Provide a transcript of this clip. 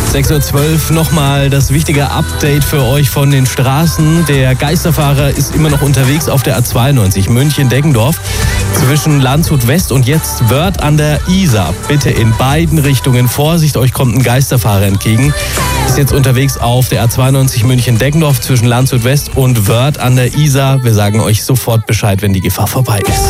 6.12 Uhr nochmal das wichtige Update für euch von den Straßen. Der Geisterfahrer ist immer noch unterwegs auf der A92 München-Deggendorf zwischen Landshut West und jetzt Wörth an der Isar. Bitte in beiden Richtungen Vorsicht, euch kommt ein Geisterfahrer entgegen. Ist jetzt unterwegs auf der A92 München-Deggendorf zwischen Landshut West und Wörth an der Isar. Wir sagen euch sofort Bescheid, wenn die Gefahr vorbei ist.